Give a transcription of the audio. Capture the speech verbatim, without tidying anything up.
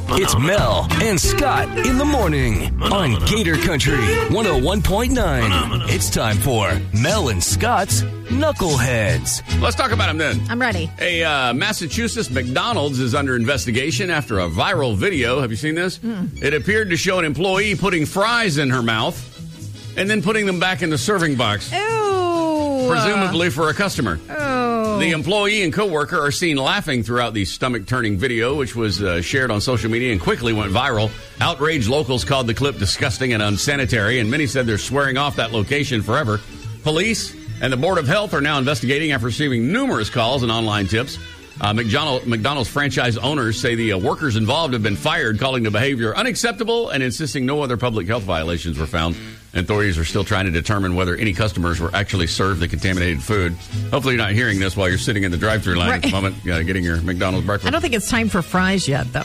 It's Mel and Scott in the morning on Gator Country one oh one point nine. It's time for Mel and Scott's Knuckleheads. Let's talk about them then. I'm ready. A uh, Massachusetts McDonald's is under investigation after a viral video. Have you seen this? Mm. It appeared to show an employee putting fries in her mouth and then putting them back in the serving box. Ew. Presumably for a customer. Oh. The employee and coworker are seen laughing throughout the stomach-turning video, which was uh, shared on social media and quickly went viral. Outraged locals called the clip disgusting and unsanitary, and many said they're swearing off that location forever. Police and the Board of Health are now investigating after receiving numerous calls and online tips. Uh, McDonald, McDonald's franchise owners say the uh, workers involved have been fired, calling the behavior unacceptable and insisting no other public health violations were found. Authorities are still trying to determine whether any customers were actually served the contaminated food. Hopefully you're not hearing this while you're sitting in the drive-thru line right. at the moment uh, getting your McDonald's breakfast. I don't think it's time for fries yet, though.